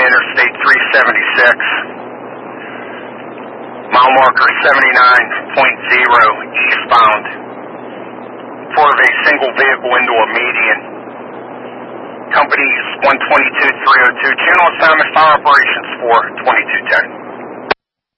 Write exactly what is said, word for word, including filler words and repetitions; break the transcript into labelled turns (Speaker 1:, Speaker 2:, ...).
Speaker 1: Interstate three seventy-six. Mile marker seventy-nine point zero eastbound. Sort of a single vehicle into a median. Company's one twenty-two three oh two. Channel assignment fire operations for twenty-two ten.